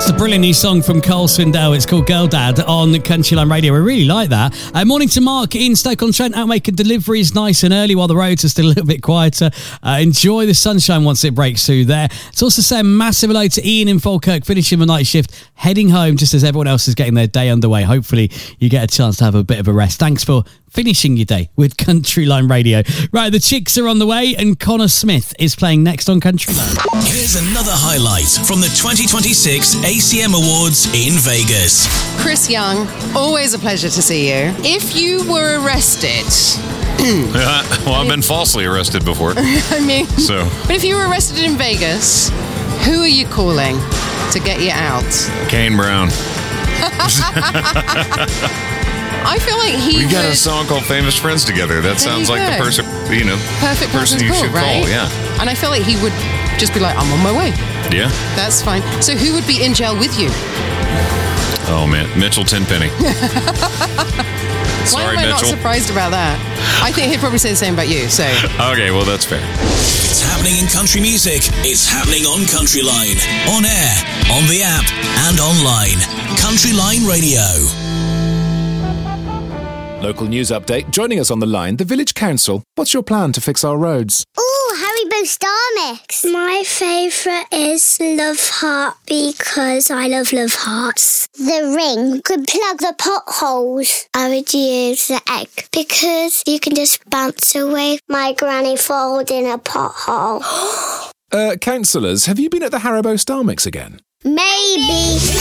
It's a brilliant new song from Cole Swindell. It's called Girl Dad on Countryline Radio. I really like that. Morning to Mark in Stoke-on-Trent, out making deliveries nice and early while the roads are still a little bit quieter. Enjoy the sunshine once it breaks through there. It's also saying massive hello to Ian in Falkirk, finishing the night shift, heading home just as everyone else is getting their day underway. Hopefully you get a chance to have a bit of a rest. Thanks for finishing your day with Countryline Radio. Right, the Chicks are on the way and Connor Smith is playing next on Countryline. Here's another highlight from the 2026 ACM Awards in Vegas. Chris Young, always a pleasure to see you. If you were arrested... well, I've been falsely arrested before. But if you were arrested in Vegas, who are you calling to get you out? Kane Brown. I feel like we got a song called Famous Friends Together. That sounds like the person, perfect person you should call, yeah. And I feel like he would just be like, I'm on my way. Yeah. That's fine. So who would be in jail with you? Oh, man. Mitchell Tenpenny. Why am I Mitchell. not surprised about that? I think he'd probably say the same about you, so... Okay, well, that's fair. It's happening in country music. It's happening on Countryline. On air, on the app, and online. Countryline Radio. Local news update. Joining us on the line, the Village Council. What's your plan to fix our roads? Ooh, Haribo Star Mix. My favourite is Love Heart because I love hearts. The ring could plug the potholes. I would use the egg because you can just bounce away. My granny falls in a pothole. Councillors, have you been at the Haribo Star Mix again? Maybe.